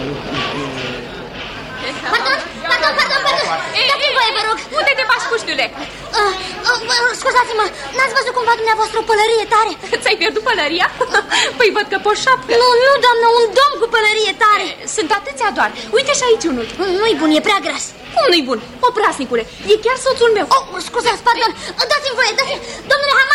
Pardon. Dați-mi voie, vă rog. Unde te bași, puștiule? Scuzați-mă, n-ați văzut cumva dumneavoastră o pălărie tare? Ți-ai pierdut pălăria? Păi văd că poșapcă. Nu, doamnă, un domn cu pălărie tare. Sunt atâția doar. Uite și aici unul. Nu-i bun, e prea gras. Cum nu-i bun? Oprasnicule, e chiar soțul meu. Scuzați, pardon. Dați-mi voie, Domnule Haman.